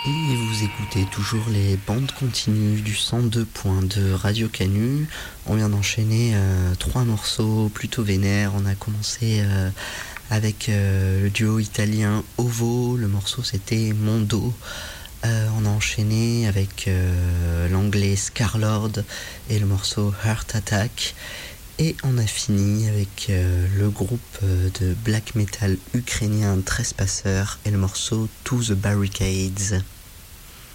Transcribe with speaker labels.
Speaker 1: Et vous écoutez toujours les bandes continues du 102.2 Radio Canu. On vient d'enchaîner 3 morceaux plutôt vénères. On a commencé avec le duo italien Ovo. Le morceau c'était Mondo. On a enchaîné avec l'anglais Scarlord et le morceau Heart Attack. Et on a fini avec le groupe de black metal ukrainien Trespasseur et le morceau To the Barricades.